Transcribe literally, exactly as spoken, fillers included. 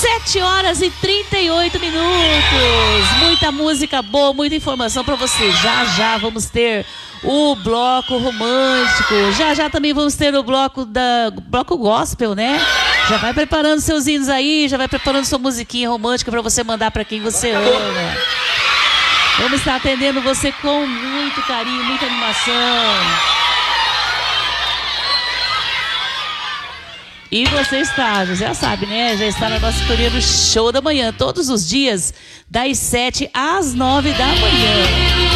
sete horas e trinta e oito minutos. Muita música boa, muita informação para você. Já já vamos ter o bloco romântico. Já já também vamos ter o bloco da bloco gospel, né? Já vai preparando seus hinos aí, já vai preparando sua musiquinha romântica para você mandar para quem você ama. Vamos estar atendendo você com muito carinho, muita animação. E você está, você já sabe, né? Já está na nossa sintonia do Show da Manhã, todos os dias, das sete às nove da manhã.